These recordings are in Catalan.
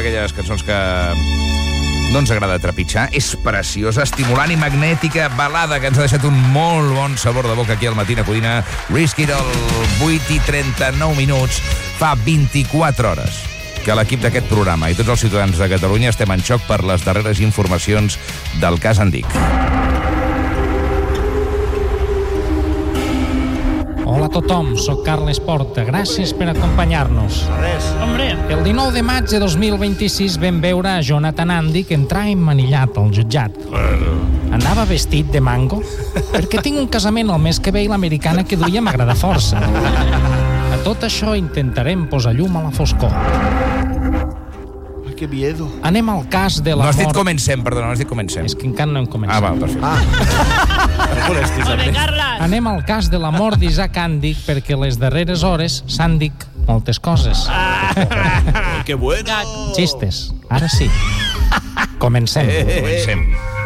d'aquelles cançons que no ens agrada trepitjar. És preciosa, estimulant i magnètica, balada que ens ha deixat un molt bon sabor de boca aquí al Matina Codina. Risky del 8:39. Fa 24 hores que l'equip d'aquest programa i tots els ciutadans de Catalunya estem en xoc per les darreres informacions del cas Andic. Hola a tothom, soc Carles Porta. Gràcies per acompanyar-nos. El 19 de maig de 2026 vam veure a Jonathan Andic entrar emmanillat al jutjat. Anava vestit de mango? Perquè tinc un casament el mes que ve i l'americana que duia m'agrada força. A tot això intentarem posar llum a la foscor. Que miedo. Anem al cas de la No has dit mort... comencem, perdona, no has dit comencem. És que encara no hem començat. Va, perfecte. Anem al cas de la mort d'Isaac Andic perquè les darreres hores s'han dit moltes coses. Que bueno. Xistes. Ara sí. Comencem. Comencem.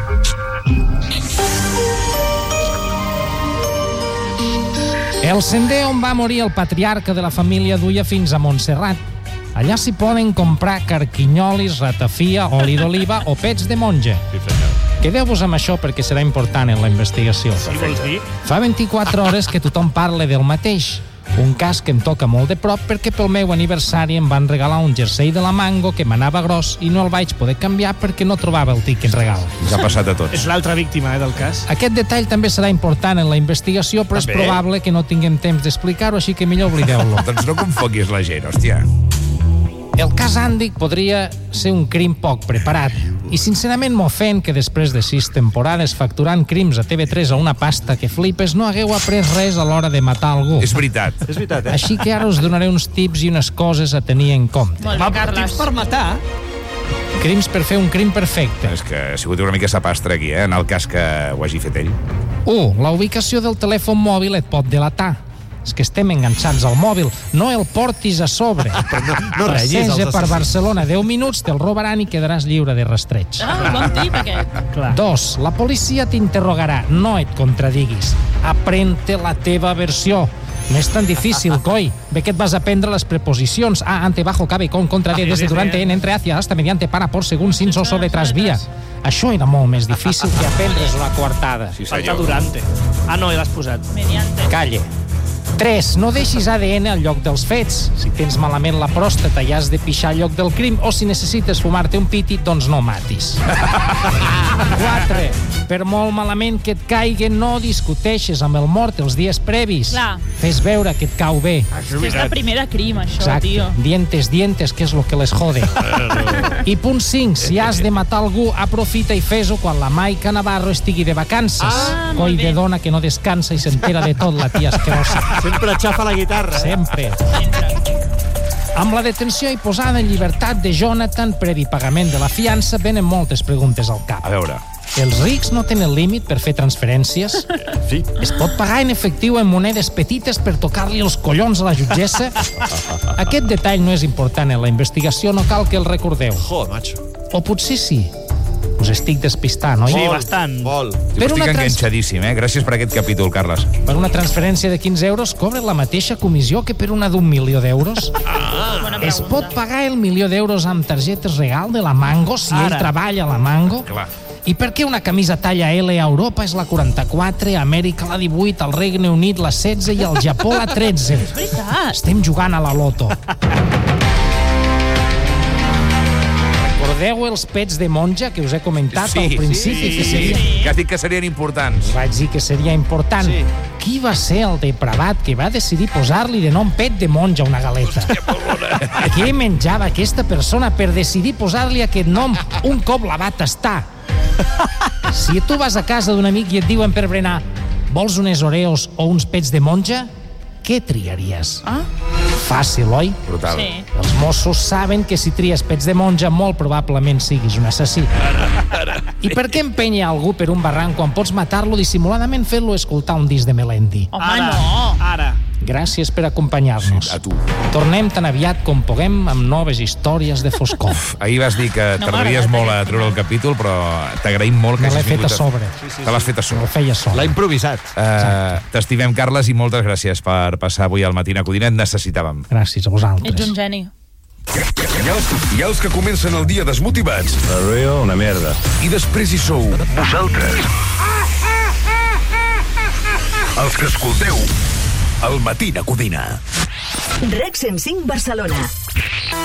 El sender on va morir el patriarca de la família duia fins a Montserrat. Allà s'hi poden comprar carquinyolis, ratafia, oli d'oliva o pets de monja. Quedeu-vos amb això perquè serà important en la investigació. Fa 24 hores que tothom parla del mateix. Un cas que em toca molt de prop perquè pel meu aniversari em van regalar un jersei de la Mango que m'anava gros i no el vaig poder canviar perquè no trobava el tiquet regal. Ens ha passat a tots. És l'altra víctima del cas. Aquest detall també serà important en la investigació, però és probable que no tinguem temps d'explicar-ho, així que millor oblideu-lo. Doncs no confoquis la gent, hòstia. El cas Andic podria ser un crim poc preparat i sincerament m'ofèn que després de 6 temporades facturant crims a TV3 a una pasta que flipes no hagueu après res a l'hora de matar algú. És veritat. És veritat, Així que ara us donaré uns tips i unes coses a tenir en compte. Molt bé, Carles. Tips per matar? Crims per fer un crim perfecte. És que ha sigut una mica sapastre aquí, en el cas que ho hagi fet ell. 1. La ubicació del telèfon mòbil et pot delatar. És que estem enganxats al mòbil. No el portis a sobre. No regis els Passeja per Barcelona 10 minuts, te'l robaran i quedaràs lliure de rastreig. Bon tip, aquest. 2. La policia t'interrogarà. No et contradiguis. Aprèn-te la teva versió. No és tan difícil, coi. Ve que et vas aprendre les preposicions. Ante, bajo, cabe, con, contra, de, desde, durante, en, entre, hacia, hasta, mediante, para, por, según, sin, so, sobre, tras, via. Això era molt més difícil que aprendre's una coartada. Sí, Falta senyor. durante. No, l'has posat. Mediante. Calle. 3. No deixis ADN al lloc dels fets. Si tens malament la pròstata i has de pixar al lloc del crim o si necessites fumar-te un piti, doncs no matis. 4. Per molt malament que et caigui, no discuteixes amb el mort els dies previs. Clar. Fes veure que et cau bé. És la primera crim, això, Exacte. tio. Dientes, que és lo que les jode. I punt 5. Si has de matar algú, aprofita i fes-ho quan la Maica Navarro estigui de vacances. Molt Coi bé. de dona que no descansa i s'entera de tot, la tia asquerosa. Sempre xafa la guitarra. Sempre. Sempre. Amb la detenció i posada en llibertat de Jonathan, previ pagament de la fiança, venen moltes preguntes al cap. A veure, Els rics no tenen límit per fer transferències? Sí. Es pot pagar en efectiu en monedes petites per tocar-li els collons a la jutgessa? Aquest detall no és important en la investigació, no cal que el recordeu. Joder, macho. O potser sí. Us estic despistant, oi? Sí, bastant. Vol. Per estic una enganxadíssim, Gràcies per aquest capítol, Carles. Per una transferència de 15 euros cobra la mateixa comissió que per una d'1.000.000 d'euros? Bona Es pregunta. pot pagar el 1.000.000 d'euros amb targetes regal de la Mango si ell Ara. treballa a la Mango? Clar. I per què una camisa talla L a Europa és la 44, a Amèrica la 18, al Regne Unit la 16 i al Japó la 13? És veritat. Estem jugant a la loto. Recordeu els pets de monja que us he comentat al principi? Que seria... Que has dit que serien importants. Vaig dir que seria important. Sí. Qui va ser el depravat que va decidir posar-li de nom pet de monja a una galeta? Què menjava aquesta persona per decidir posar-li aquest nom un cop la va tastar? Si tu vas a casa d'un amic i et diuen per berenar vols unes Oreos o uns pets de monja, què triaries? Fàcil, oi? Brutal. Sí. Els Mossos saben que si tries pets de monja molt probablement siguis un assassí. I per què empènyer algú per un barranc quan pots matar-lo dissimuladament fent-lo escoltar un disc de Melendi? Home, no. Ara. Gràcies per acompanyar-nos. A tu. Tornem tan aviat com puguem amb noves històries de foscor. Ahir vas dir que No tardaries m'agrada molt a treure el capítol, però t'agraïm molt que Me l'he hagis fet vingut a sobre. Te l'has fet a Ho sobre. feia sol. L'ha improvisat. T'estimem, Carles, i moltes gràcies per passar avui al Matina Codina. Et necessitàvem. Gràcies a vosaltres. Ets un geni. Hi ha els que comencen el dia desmotivats. La Rio, una merda. I després hi sou vosaltres. Els que escolteu El Matí de Codina. Rec 105 Barcelona.